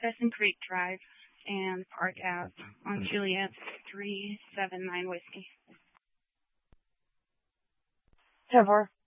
Pheasant Creek Drive and Park Ave on Juliet 379 Whiskey. Trevor.